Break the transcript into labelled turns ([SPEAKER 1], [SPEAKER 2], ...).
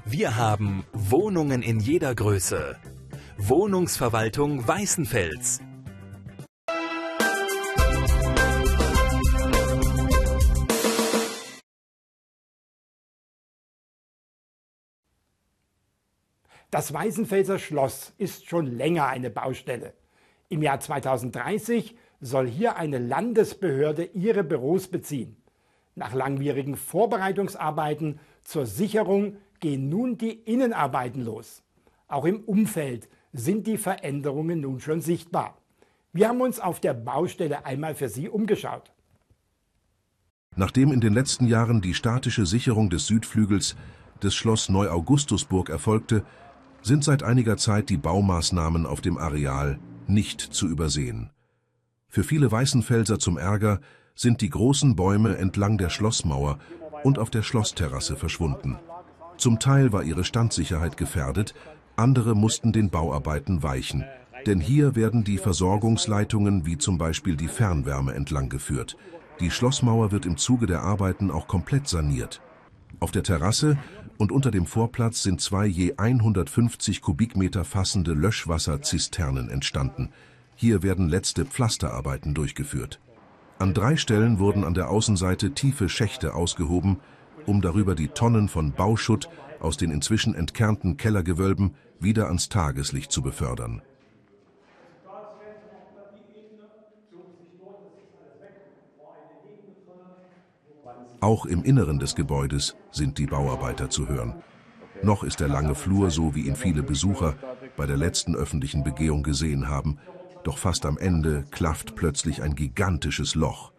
[SPEAKER 1] Wir haben Wohnungen in jeder Größe. Wohnungsverwaltung Weißenfels.
[SPEAKER 2] Das Weißenfelser Schloss ist schon länger eine Baustelle. Im Jahr 2030 soll hier eine Landesbehörde ihre Büros beziehen. Nach langwierigen Vorbereitungsarbeiten zur Sicherung gehen nun die Innenarbeiten los. Auch im Umfeld sind die Veränderungen nun schon sichtbar. Wir haben uns auf der Baustelle einmal für Sie umgeschaut.
[SPEAKER 3] Nachdem in den letzten Jahren die statische Sicherung des Südflügels des Schloss Neu-Augustusburg erfolgte, sind seit einiger Zeit die Baumaßnahmen auf dem Areal nicht zu übersehen. Für viele Weißenfelser zum Ärger sind die großen Bäume entlang der Schlossmauer und auf der Schlossterrasse verschwunden. Zum Teil war ihre Standsicherheit gefährdet, andere mussten den Bauarbeiten weichen, denn hier werden die Versorgungsleitungen wie zum Beispiel die Fernwärme entlang geführt. Die Schlossmauer wird im Zuge der Arbeiten auch komplett saniert. Auf der Terrasse und unter dem Vorplatz sind 2 je 150 Kubikmeter fassende Löschwasserzisternen entstanden. Hier werden letzte Pflasterarbeiten durchgeführt. An 3 Stellen wurden an der Außenseite tiefe Schächte ausgehoben, um darüber die Tonnen von Bauschutt aus den inzwischen entkernten Kellergewölben wieder ans Tageslicht zu befördern. Auch im Inneren des Gebäudes sind die Bauarbeiter zu hören. Noch ist der lange Flur so, wie ihn viele Besucher bei der letzten öffentlichen Begehung gesehen haben, doch fast am Ende klafft plötzlich ein gigantisches Loch.